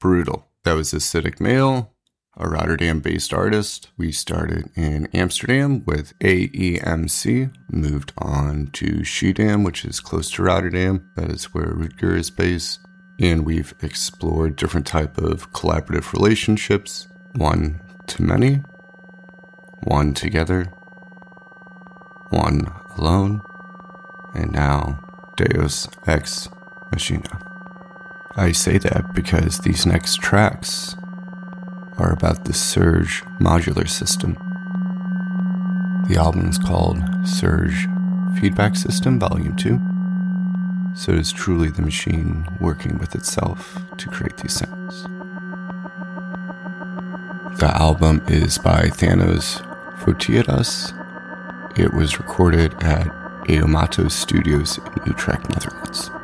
Brutal. That was Acidic Male, a Rotterdam-based artist. We started in Amsterdam with AEMC, moved on to Schiedam, which is close to Rotterdam. That is where Rutger is based. And we've explored different type of collaborative relationships. One to many, one together, one alone, and now Deus Ex Machina. I say that because these next tracks are about the Surge modular system. The album is called Surge Feedback System Volume 2, so it is truly the machine working with itself to create these sounds. The album is by Thanos Fotiras. It was recorded at Eomato Studios in Utrecht, Netherlands.